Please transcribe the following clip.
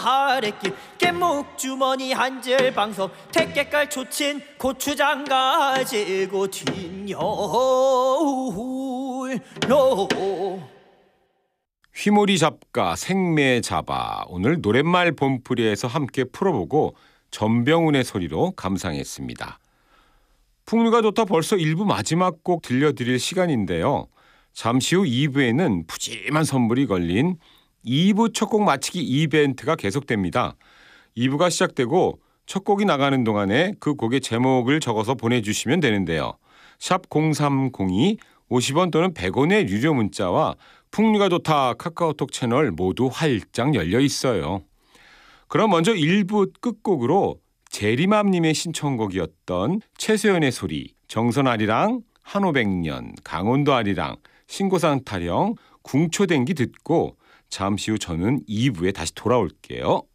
아랫길 깻묵주머니 한질 방석 택깨깔 초친 고추장 가지고 뒷여울로 휘모리 잡가 생매 잡아 오늘 노랫말 본풀이에서 함께 풀어보고 전병훈의 소리로 감상했습니다. 풍류가 좋다 벌써 1부 마지막 곡 들려드릴 시간인데요. 잠시 후 2부에는 푸짐한 선물이 걸린 2부 첫 곡 맞히기 이벤트가 계속됩니다. 2부가 시작되고 첫 곡이 나가는 동안에 그 곡의 제목을 적어서 보내주시면 되는데요. 샵 0302 50원 또는 100원의 유료 문자와 풍류가 좋다 카카오톡 채널 모두 활짝 열려 있어요. 그럼 먼저 1부 끝곡으로 제리맘님의 신청곡이었던 최소연의 소리, 정선아리랑, 한오백년, 강원도 아리랑, 신고산 타령, 궁초댕기 듣고 잠시 후 저는 2부에 다시 돌아올게요.